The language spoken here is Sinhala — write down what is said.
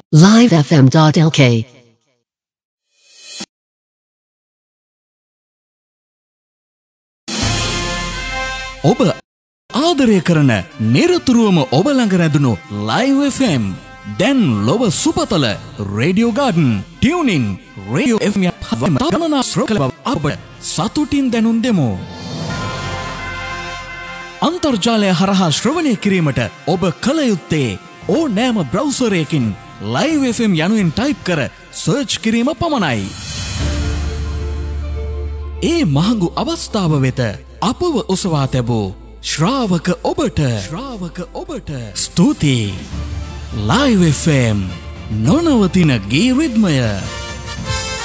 livefm.lk ඔබ ආදරය කරන නිරතුරුවම ඔබ ළඟ රැඳුණු Live FM දැන් ලොව සුපතල radio garden tuning radio FM ගණනා ශ්‍රෝකල බව අප සතුටින් දැනුම් දෙමු. අන්තර්ජාලය හරහා ශ්‍රවණය කිරීමට ඔබ කල යුත්තේ ඕනෑම බ්‍රවුසරයකින් Live FM යනුවෙන් ටයිප් කර සර්ච් කිරීම පමණයි. ඒ මහඟු අවස්ථාව වෙත අපව ඔසවා තැබූ ශ්‍රාවක ඔබට ස්තුතියි. Live FM නොනවතින ගී රිද්මය.